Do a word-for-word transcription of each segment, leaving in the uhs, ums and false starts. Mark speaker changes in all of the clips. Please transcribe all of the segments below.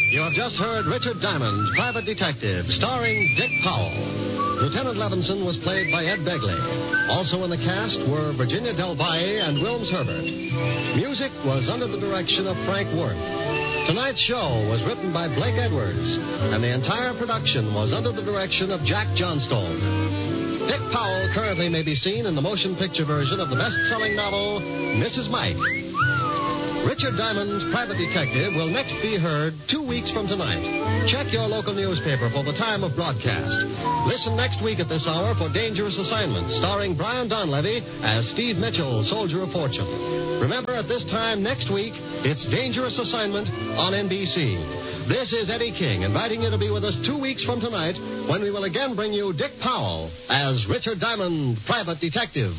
Speaker 1: You have just heard Richard Diamond, Private Detective, starring Dick Powell. Lieutenant Levinson was played by Ed Begley. Also in the cast were Virginia Del Valle and Wilms Herbert. Music was under the direction of Frank Worth. Tonight's show was written by Blake Edwards, and the entire production was under the direction of Jack Johnstone. Dick Powell currently may be seen in the motion picture version of the best-selling novel, Missus Mike. Richard Diamond, Private Detective, will next be heard two weeks from tonight. Check your local newspaper for the time of broadcast. Listen next week at this hour for Dangerous Assignment, starring Brian Donlevy as Steve Mitchell, Soldier of Fortune. Remember, at this time next week, it's Dangerous Assignment on N B C. This is Eddie King, inviting you to be with us two weeks from tonight when we will again bring you Dick Powell as Richard Diamond, Private Detective.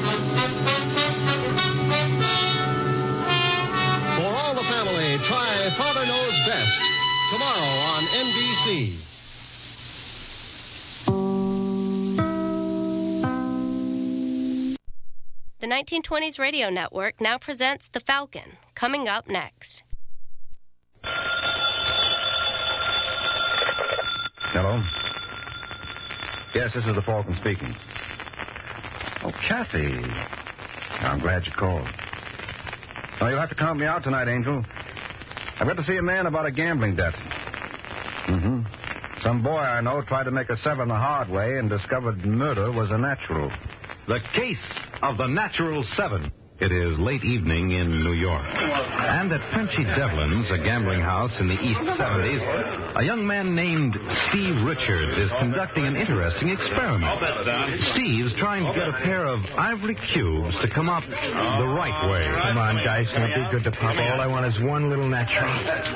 Speaker 1: Try Father Knows Best tomorrow on N B C.
Speaker 2: The nineteen twenties Radio Network now presents The Falcon, coming up next.
Speaker 3: Hello? Yes, this is the Falcon speaking. Oh, Kathy. I'm glad you called. Oh, you'll have to count me out tonight, Angel. I've got to see a man about a gambling debt. Mm-hmm. Some boy I know tried to make a seven the hard way and discovered murder was a natural.
Speaker 4: The case of the natural seven. It is late evening in New York. And at Frenchy Devlin's, a gambling house in the East seventies, a young man named Steve Richards is conducting an interesting experiment. Steve's trying to get a pair of ivory cubes to come up the right way.
Speaker 5: Come on, Dice. Now be good to Papa. All I want is one little natural.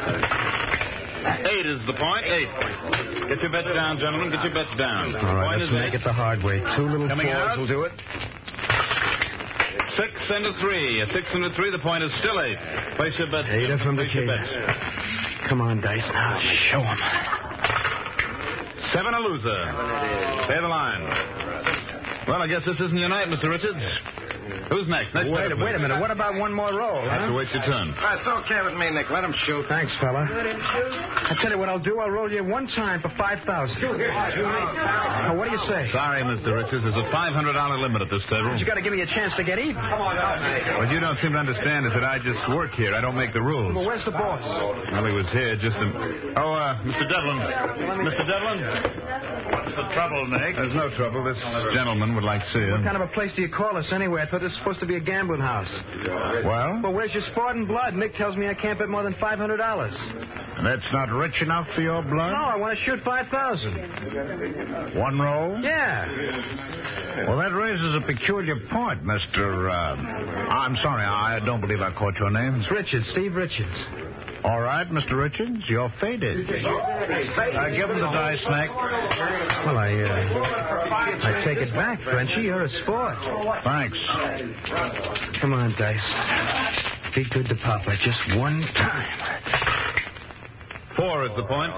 Speaker 6: Eight is the point. Eight. Get your bets down, gentlemen. Get your bets down.
Speaker 5: All right,
Speaker 6: point
Speaker 5: let's make
Speaker 6: eight.
Speaker 5: it the hard way. Two little
Speaker 6: Coming
Speaker 5: fours
Speaker 6: out.
Speaker 5: will do it.
Speaker 6: Six and a three. A six and a three. The point is still eight. Place your bets.
Speaker 5: Eight from the
Speaker 6: Place your
Speaker 5: case.
Speaker 6: bets.
Speaker 5: Come on, Dice. Now show 'em.
Speaker 6: Seven a loser. Stay the line. Well, I guess this isn't your night, Mister Richards. Who's next? Next
Speaker 5: Wait,
Speaker 6: batter,
Speaker 5: wait a
Speaker 6: please.
Speaker 5: minute. What about one more roll?
Speaker 6: Have
Speaker 5: Huh?
Speaker 6: to wait your turn.
Speaker 3: That's okay with me, Nick. Let him shoot.
Speaker 5: Thanks, fella. I tell you what I'll do. I'll roll you one time for five thousand. Oh, what do you say?
Speaker 6: Sorry, Mister Richards. There's a five hundred dollars limit at this table.
Speaker 5: You got to give me a chance to get even.
Speaker 6: What you don't seem to understand is that I just work here. I don't make the rules.
Speaker 5: Well, where's the boss?
Speaker 6: Well, he was here just a... Oh, uh, Mister Devlin. Mister Devlin? What's the trouble, Nick? There's no trouble. This gentleman would like to see you.
Speaker 5: What kind of a place do you call us anyway? I thought this was supposed to be a gambling house.
Speaker 6: Well?
Speaker 5: Well, where's your Spartan blood? Nick tells me I can't bet more than five hundred dollars.
Speaker 6: That's not rich enough for your blood?
Speaker 5: No, I want to shoot five thousand.
Speaker 6: One roll?
Speaker 5: Yeah.
Speaker 6: Well, that raises a peculiar point, Mister Uh, I'm sorry, I don't believe I caught your name.
Speaker 5: It's Richards, Steve Richards.
Speaker 6: All right, Mister Richards, you're faded. Uh, give him the dice, Nick.
Speaker 5: Well, I, uh, I take it back, Frenchie. You're a sport.
Speaker 6: Thanks.
Speaker 5: Come on, Dice. Be good to Papa just one time.
Speaker 6: Four is the point.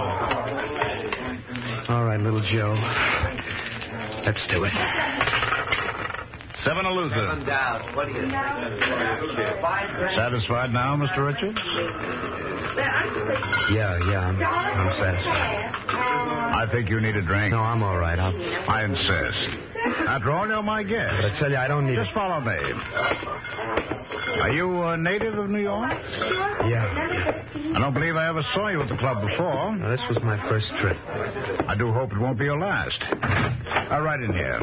Speaker 5: All right, little Joe. Let's do it.
Speaker 6: Seven a loser. Satisfied now, Mister Richards?
Speaker 5: Yeah, yeah, I'm, I'm satisfied.
Speaker 6: I think you need a drink.
Speaker 5: No, I'm all right. I'll...
Speaker 6: I insist. After all, you're my guest.
Speaker 5: But I tell you, I don't need
Speaker 6: Just
Speaker 5: it.
Speaker 6: follow me. Are you a native of New York?
Speaker 5: Yeah.
Speaker 6: I don't believe I ever saw you at the club before.
Speaker 5: Now, this was my first trip.
Speaker 6: I do hope it won't be your last. Uh, right in here.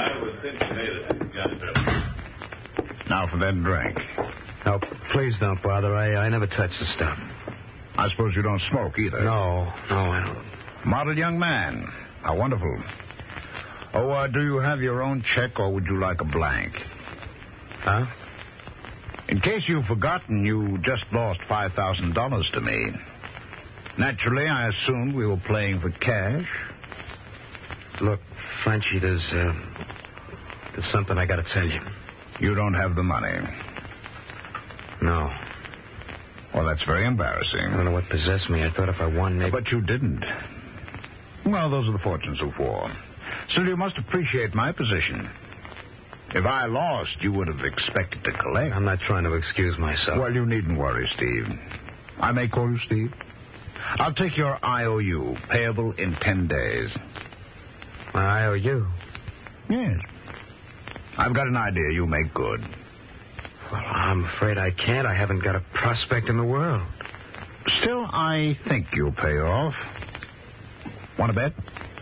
Speaker 6: Now for that drink.
Speaker 5: No, please don't bother. I, I never touch the stuff.
Speaker 6: I suppose you don't smoke either.
Speaker 5: No, no, I don't.
Speaker 6: Model young man. How wonderful. Oh, uh, do you have your own check, or would you like a blank?
Speaker 5: Huh?
Speaker 6: In case you've forgotten, you just lost five thousand dollars to me. Naturally, I assumed we were playing for cash.
Speaker 5: Look, Frenchie, there's, uh, there's something I got to tell you.
Speaker 6: You don't have the money.
Speaker 5: No.
Speaker 6: Well, that's very
Speaker 5: I
Speaker 6: embarrassing.
Speaker 5: don't know what possessed me. I thought if I won, maybe...
Speaker 6: But you didn't. Well, those are the fortunes of war. Still, you must appreciate my position. If I lost, you would have expected to collect.
Speaker 5: I'm not trying to excuse myself.
Speaker 6: Well, you needn't worry, Steve. I may call you Steve. I'll take your I O U, payable in ten days.
Speaker 5: My I O U?
Speaker 6: Yes. I've got an idea you make good.
Speaker 5: Well, I'm afraid I can't. I haven't got a prospect in the world.
Speaker 6: Still, I think you'll pay off. Want to bet?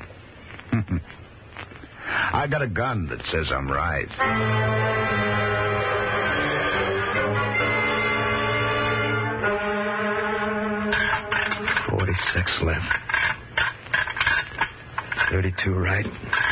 Speaker 6: I got a gun that says I'm right.
Speaker 5: Forty-six left. Thirty-two right.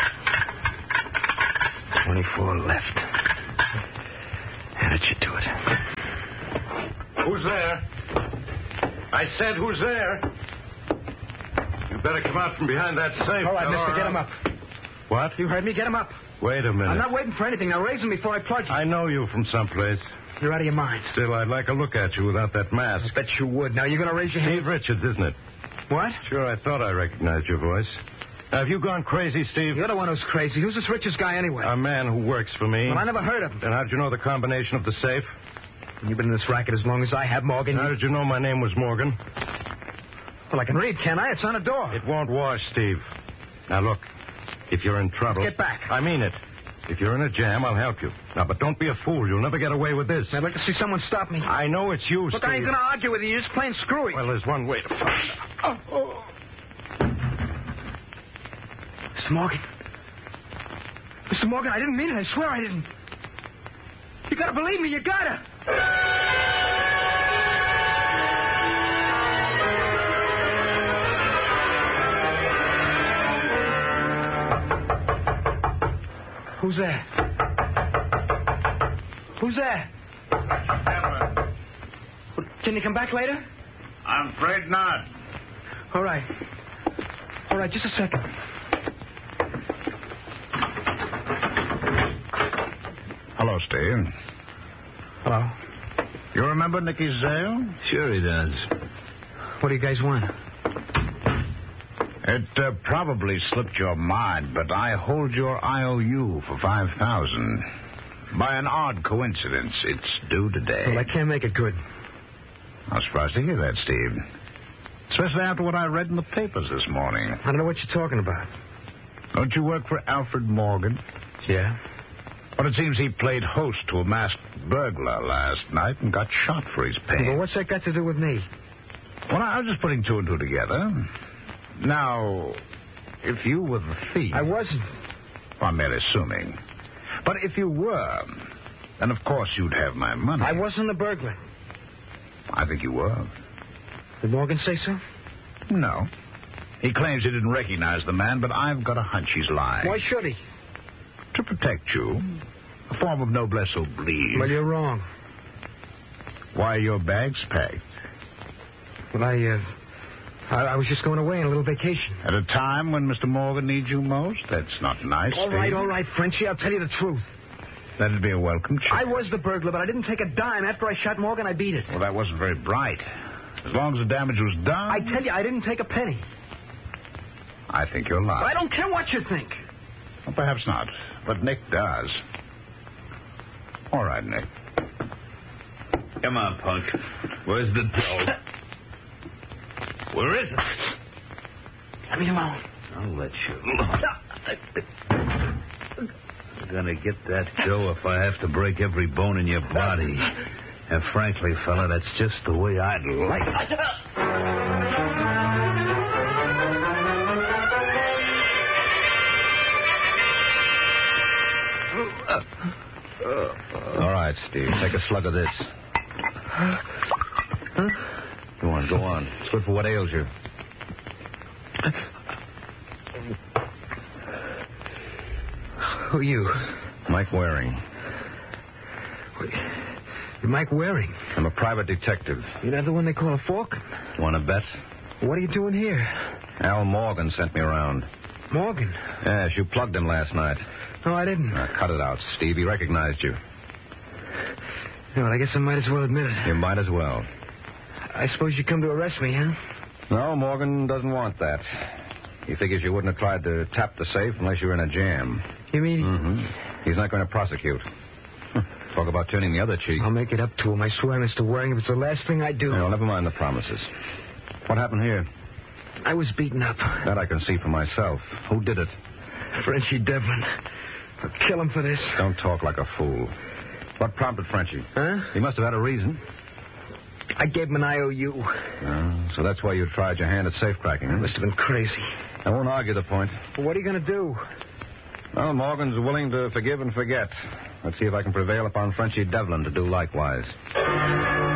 Speaker 5: Twenty-four left. And it should do it.
Speaker 3: Who's there? I said, who's there? You better come out from behind that safe.
Speaker 5: All right,
Speaker 3: fellow,
Speaker 5: mister,
Speaker 3: or
Speaker 5: get
Speaker 3: I'll-
Speaker 5: him up.
Speaker 3: What?
Speaker 5: You heard me? Get him up.
Speaker 3: Wait a minute.
Speaker 5: I'm not waiting for anything. Now raise him before I plug you.
Speaker 3: I know you from someplace.
Speaker 5: You're out of your mind.
Speaker 3: Still, I'd like a look at you without that mask.
Speaker 5: I bet you would. Now, you're going to raise your hand?
Speaker 3: Steve Richards, isn't it?
Speaker 5: What?
Speaker 3: Sure, I thought I recognized your voice. Now, have you gone crazy, Steve?
Speaker 5: You're the one who's crazy. Who's this richest guy anyway?
Speaker 3: A man who works for me.
Speaker 5: Well, I never heard of him.
Speaker 3: Then how'd you know the combination of the safe?
Speaker 5: You've been in this racket as long as I have, Morgan.
Speaker 3: How did you know my name was Morgan?
Speaker 5: Well, I can read, can't I? It's on a door.
Speaker 3: It won't wash, Steve. Now, look. If you're in trouble...
Speaker 5: Get back.
Speaker 3: I mean it. If you're in a jam, I'll help you. Now, but don't be a fool. You'll never get away with this.
Speaker 5: I'd like to see someone stop me.
Speaker 3: I know it's you,
Speaker 5: Look,
Speaker 3: Steve.
Speaker 5: I ain't going to argue with you. You're just plain screwy.
Speaker 3: Well, there's one way to find out.
Speaker 5: Oh, oh. Mister Morgan. Mister Morgan, I didn't mean it. I swear I didn't. You gotta believe me. You gotta. Who's there? Who's there?
Speaker 6: Gentlemen,
Speaker 5: Can you come back later?
Speaker 6: I'm afraid not.
Speaker 5: All right. All right, just a second.
Speaker 6: Hello, Steve.
Speaker 5: Hello.
Speaker 6: You remember Nicky Zale?
Speaker 4: Sure he does.
Speaker 5: What do you guys want?
Speaker 6: It uh, probably slipped your mind, but I hold your I O U for five thousand. By an odd coincidence, it's due today.
Speaker 5: Well, I can't make it good.
Speaker 6: I'm surprised to hear that, Steve. Especially after what I read in the papers this morning.
Speaker 5: I don't know what you're talking about.
Speaker 6: Don't you work for Alfred Morgan?
Speaker 5: Yeah?
Speaker 6: But it seems he played host to a masked burglar last night and got shot for his pains.
Speaker 5: Well, what's that got to do with me?
Speaker 6: Well, I was just putting two and two together. Now, if you were the thief...
Speaker 5: I wasn't.
Speaker 6: I'm merely assuming. But if you were, then of course you'd have my money.
Speaker 5: I wasn't the burglar.
Speaker 6: I think you were.
Speaker 5: Did Morgan say so?
Speaker 6: No. He claims he didn't recognize the man, but I've got a hunch he's lying.
Speaker 5: Why should he?
Speaker 6: To protect you. A form of noblesse oblige.
Speaker 5: Well, you're wrong.
Speaker 6: Why are your bags packed?
Speaker 5: Well, I, uh... I, I was just going away on a little vacation.
Speaker 6: At a time when Mister Morgan needs you most? That's not nice,
Speaker 5: All right,
Speaker 6: Steve.
Speaker 5: all right, Frenchie. I'll tell you the truth.
Speaker 6: That'd be a welcome
Speaker 5: I
Speaker 6: change.
Speaker 5: was the burglar, but I didn't take a dime. After I shot Morgan, I beat it.
Speaker 6: Well, that wasn't very bright. As long as the damage was done...
Speaker 5: I tell you, I didn't take a penny.
Speaker 6: I think you're lying.
Speaker 5: I don't care what you think.
Speaker 6: Well, perhaps not, but Nick does. All right, Nick.
Speaker 4: Come on, punk. Where's the dough? Where is it?
Speaker 5: Let me alone.
Speaker 4: I'll let you. I'm gonna get that dough if I have to break every bone in your body. And frankly, fella, that's just the way I'd like it.
Speaker 3: All right, Steve. Take a slug of this. Go on, go on. It's good for what ails you.
Speaker 5: Who are you?
Speaker 3: Mike Waring.
Speaker 5: You're Mike Waring.
Speaker 3: I'm a private detective.
Speaker 5: You're not the one they call a fork?
Speaker 3: Want to bet?
Speaker 5: What are you doing here?
Speaker 3: Al Morgan sent me around.
Speaker 5: Morgan.
Speaker 3: Yes, you plugged him last night.
Speaker 5: No, I didn't.
Speaker 3: Now, cut it out, Steve. He recognized you.
Speaker 5: No, I guess I might as well admit it.
Speaker 3: You might as well.
Speaker 5: I suppose you come to arrest me, huh?
Speaker 3: No, Morgan doesn't want that. He figures you wouldn't have tried to tap the safe unless you were in a jam.
Speaker 5: You mean...
Speaker 3: Mm-hmm. He's not going to prosecute. Talk about turning the other cheek.
Speaker 5: I'll make it up to him, I swear, Mister Waring, if it's the last thing I do.
Speaker 3: No, never mind the promises. What happened here?
Speaker 5: I was beaten up.
Speaker 3: That I can see for myself. Who did it?
Speaker 5: Frenchie Devlin. I'll kill him for this.
Speaker 3: Don't talk like a fool. What prompted Frenchie?
Speaker 5: Huh?
Speaker 3: He must have had a reason.
Speaker 5: I gave him an I O U.
Speaker 3: Oh, so that's why you tried your hand at safecracking, huh?
Speaker 5: Must have been crazy.
Speaker 3: I won't argue the point.
Speaker 5: Well, what are you going to do?
Speaker 3: Well, Morgan's willing to forgive and forget. Let's see if I can prevail upon Frenchie Devlin to do likewise.